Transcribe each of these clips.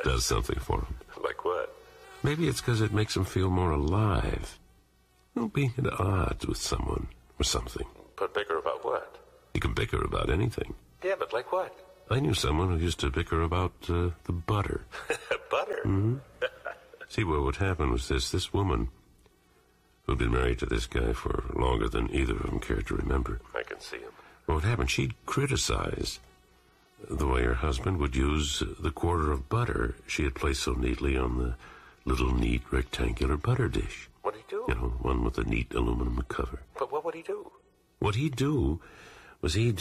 does something for him. Like what? Maybe it's because it makes him feel more alive. Being at odds with someone or something. But bicker about what? You can bicker about anything. Yeah, but like what? I knew someone who used to bicker about the butter. Butter? Mm-hmm. See, well, what happened was this woman who'd been married to this guy for longer than either of them cared to remember. I can see him. Well, what happened, she'd criticize the way her husband would use the quarter of butter she had placed so neatly on the little neat rectangular butter dish. What'd he do? You know, one with a neat aluminum cover. But what would he do? What he'd do was he'd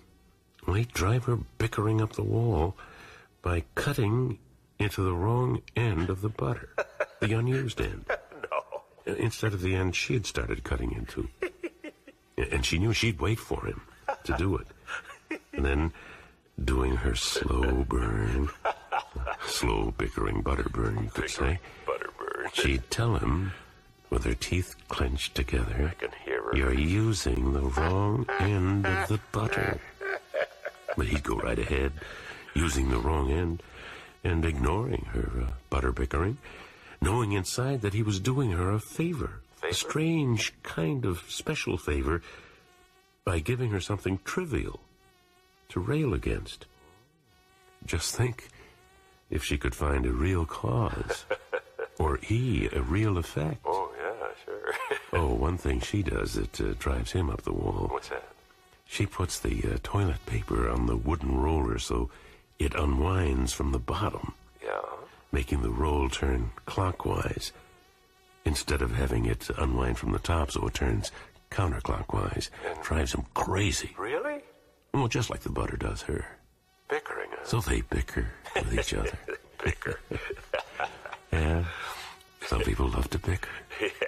drive her bickering up the wall by cutting into the wrong end of the butter, the unused end. No. Instead of the end she had started cutting into. And she knew she'd wait for him to do it. And then, doing her slow burn, slow bickering butter burn, you could say. Butter burn. She'd tell him, with her teeth clenched together, I can hear her. "You're using the wrong end of the butter." But he'd go right ahead, using the wrong end, and ignoring her butter bickering, knowing inside that he was doing her a favor. A strange kind of special favor, by giving her something trivial to rail against. Just think, if she could find a real cause, or he a real effect. Oh, yeah, sure. Oh, one thing she does that drives him up the wall. What's that? She puts the toilet paper on the wooden roller so it unwinds from the bottom, Yeah? making the roll turn clockwise, instead of having it unwind from the top so it turns counterclockwise. Drives him crazy. Really? Well, just like the butter does her. Bickering, huh? So they bicker with each other. Bicker. Yeah, some people love to bicker. Yeah.